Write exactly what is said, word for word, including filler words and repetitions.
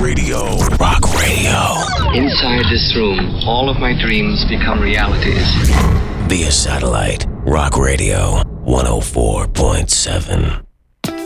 Radio. Rock Radio. Inside this room, all of my dreams become realities. Via satellite. Rock Radio one oh four point seven.